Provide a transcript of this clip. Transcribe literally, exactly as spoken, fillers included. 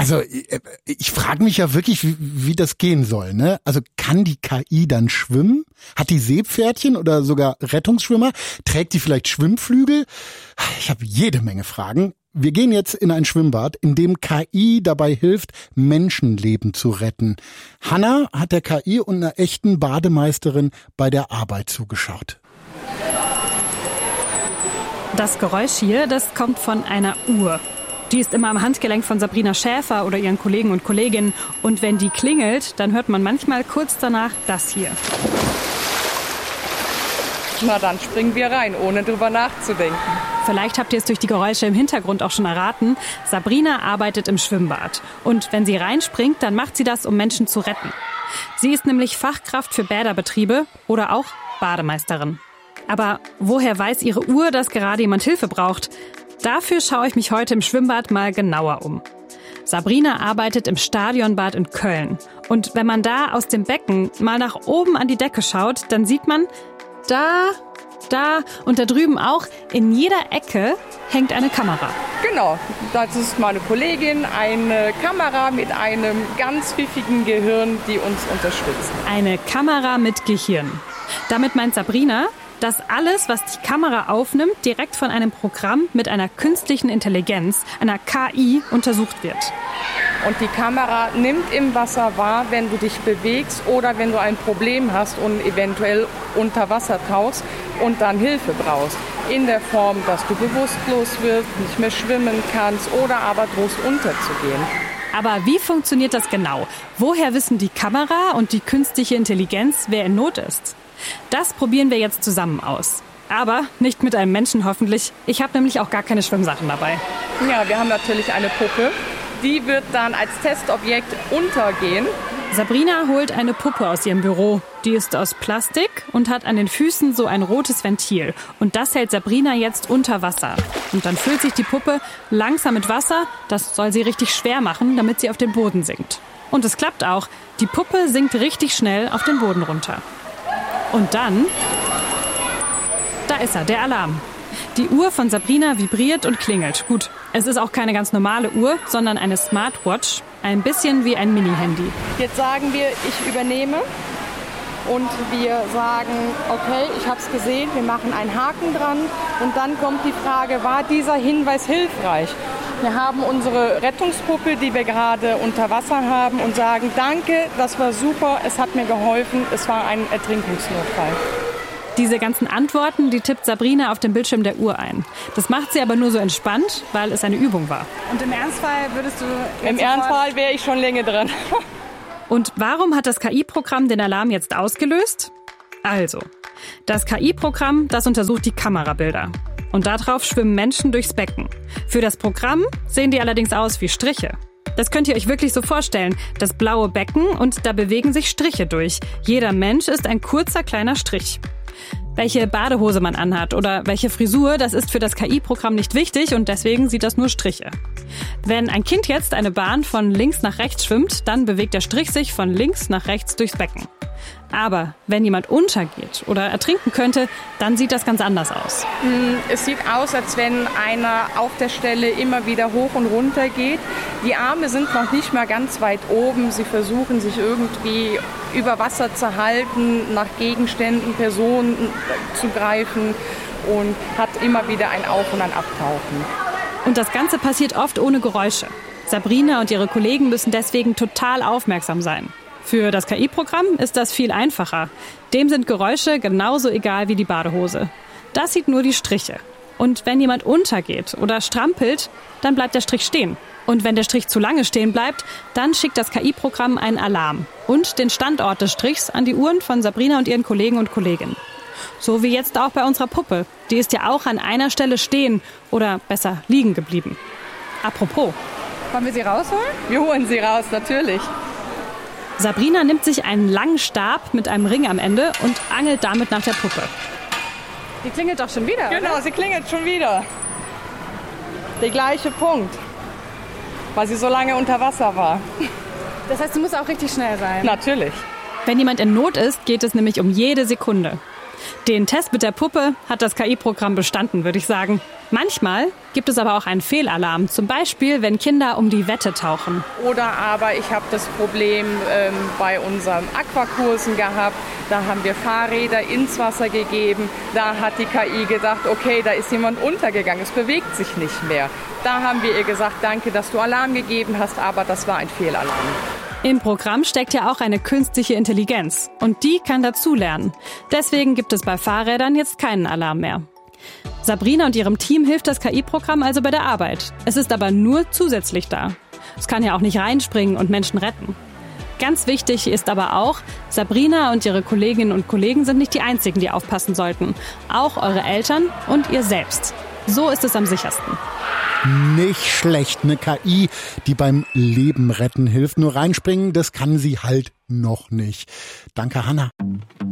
Also ich frage mich ja wirklich, wie, wie das gehen soll, ne? Also kann die K I dann schwimmen? Hat die Seepferdchen oder sogar Rettungsschwimmer? Trägt die vielleicht Schwimmflügel? Ich habe jede Menge Fragen. Wir gehen jetzt in ein Schwimmbad, in dem K I dabei hilft, Menschenleben zu retten. Hanna hat der K I und einer echten Bademeisterin bei der Arbeit zugeschaut. Das Geräusch hier, das kommt von einer Uhr. Die ist immer am Handgelenk von Sabrina Schäfer oder ihren Kollegen und Kolleginnen. Und wenn die klingelt, dann hört man manchmal kurz danach das hier. Na, dann springen wir rein, ohne drüber nachzudenken. Vielleicht habt ihr es durch die Geräusche im Hintergrund auch schon erraten. Sabrina arbeitet im Schwimmbad. Und wenn sie reinspringt, dann macht sie das, um Menschen zu retten. Sie ist nämlich Fachkraft für Bäderbetriebe oder auch Bademeisterin. Aber woher weiß ihre Uhr, dass gerade jemand Hilfe braucht? Dafür schaue ich mich heute im Schwimmbad mal genauer um. Sabrina arbeitet im Stadionbad in Köln. Und wenn man da aus dem Becken mal nach oben an die Decke schaut, dann sieht man, da, da und da drüben auch, in jeder Ecke hängt eine Kamera. Genau, das ist meine Kollegin, eine Kamera mit einem ganz pfiffigen Gehirn, die uns unterstützt. Eine Kamera mit Gehirn. Damit meint Sabrina, dass alles, was die Kamera aufnimmt, direkt von einem Programm mit einer künstlichen Intelligenz, einer K I, untersucht wird. Und die Kamera nimmt im Wasser wahr, wenn du dich bewegst oder wenn du ein Problem hast und eventuell unter Wasser tauchst und dann Hilfe brauchst. In der Form, dass du bewusstlos wirst, nicht mehr schwimmen kannst oder aber drohst unterzugehen. Aber wie funktioniert das genau? Woher wissen die Kamera und die künstliche Intelligenz, wer in Not ist? Das probieren wir jetzt zusammen aus. Aber nicht mit einem Menschen hoffentlich. Ich habe nämlich auch gar keine Schwimmsachen dabei. Ja, wir haben natürlich eine Puppe. Die wird dann als Testobjekt untergehen. Sabrina holt eine Puppe aus ihrem Büro. Die ist aus Plastik und hat an den Füßen so ein rotes Ventil. Und das hält Sabrina jetzt unter Wasser. Und dann füllt sich die Puppe langsam mit Wasser. Das soll sie richtig schwer machen, damit sie auf den Boden sinkt. Und es klappt auch. Die Puppe sinkt richtig schnell auf den Boden runter. Und dann, da ist er, der Alarm. Die Uhr von Sabrina vibriert und klingelt. Gut, es ist auch keine ganz normale Uhr, sondern eine Smartwatch. Ein bisschen wie ein Mini-Handy. Jetzt sagen wir, ich übernehme. Und wir sagen, okay, ich habe es gesehen, wir machen einen Haken dran. Und dann kommt die Frage, war dieser Hinweis hilfreich? Wir haben unsere Rettungspuppe, die wir gerade unter Wasser haben und sagen, danke, das war super, es hat mir geholfen, es war ein Ertrinkungsnotfall. Diese ganzen Antworten, die tippt Sabrina auf dem Bildschirm der Uhr ein. Das macht sie aber nur so entspannt, weil es eine Übung war. Und im Ernstfall würdest du... Im Ernstfall wäre ich schon länger dran. Und warum hat das K I-Programm den Alarm jetzt ausgelöst? Also, das K I-Programm, das untersucht die Kamerabilder. Und darauf schwimmen Menschen durchs Becken. Für das Programm sehen die allerdings aus wie Striche. Das könnt ihr euch wirklich so vorstellen. Das blaue Becken und da bewegen sich Striche durch. Jeder Mensch ist ein kurzer kleiner Strich. Welche Badehose man anhat oder welche Frisur, das ist für das K I-Programm nicht wichtig und deswegen sieht das nur Striche. Wenn ein Kind jetzt eine Bahn von links nach rechts schwimmt, dann bewegt der Strich sich von links nach rechts durchs Becken. Aber wenn jemand untergeht oder ertrinken könnte, dann sieht das ganz anders aus. Es sieht aus, als wenn einer auf der Stelle immer wieder hoch und runter geht. Die Arme sind noch nicht mal ganz weit oben. Sie versuchen, sich irgendwie über Wasser zu halten, nach Gegenständen, Personen zu greifen und hat immer wieder ein Auf- und ein Abtauchen. Und das Ganze passiert oft ohne Geräusche. Sabrina und ihre Kollegen müssen deswegen total aufmerksam sein. Für das K I-Programm ist das viel einfacher. Dem sind Geräusche genauso egal wie die Badehose. Das sieht nur die Striche. Und wenn jemand untergeht oder strampelt, dann bleibt der Strich stehen. Und wenn der Strich zu lange stehen bleibt, dann schickt das K I-Programm einen Alarm und den Standort des Strichs an die Uhren von Sabrina und ihren Kollegen und Kolleginnen. So wie jetzt auch bei unserer Puppe. Die ist ja auch an einer Stelle stehen oder besser liegen geblieben. Apropos. Wollen wir sie rausholen? Wir holen sie raus, natürlich. Sabrina nimmt sich einen langen Stab mit einem Ring am Ende und angelt damit nach der Puppe. Die klingelt doch schon wieder, Genau, oder? sie klingelt schon wieder. Der gleiche Punkt, weil sie so lange unter Wasser war. Das heißt, du musst auch richtig schnell sein. Natürlich. Wenn jemand in Not ist, geht es nämlich um jede Sekunde. Den Test mit der Puppe hat das K I-Programm bestanden, würde ich sagen. Manchmal gibt es aber auch einen Fehlalarm, zum Beispiel, wenn Kinder um die Wette tauchen. Oder aber ich habe das Problem ähm, bei unseren Aquakursen gehabt, da haben wir Fahrräder ins Wasser gegeben, da hat die K I gedacht, okay, da ist jemand untergegangen, es bewegt sich nicht mehr. Da haben wir ihr gesagt, danke, dass du Alarm gegeben hast, aber das war ein Fehlalarm. Im Programm steckt ja auch eine künstliche Intelligenz und die kann dazulernen. Deswegen gibt es bei Fahrrädern jetzt keinen Alarm mehr. Sabrina und ihrem Team hilft das K I-Programm also bei der Arbeit. Es ist aber nur zusätzlich da. Es kann ja auch nicht reinspringen und Menschen retten. Ganz wichtig ist aber auch, Sabrina und ihre Kolleginnen und Kollegen sind nicht die Einzigen, die aufpassen sollten. Auch eure Eltern und ihr selbst. So ist es am sichersten. Nicht schlecht, eine K I, die beim Leben retten hilft. Nur reinspringen, das kann sie halt noch nicht. Danke, Hanna.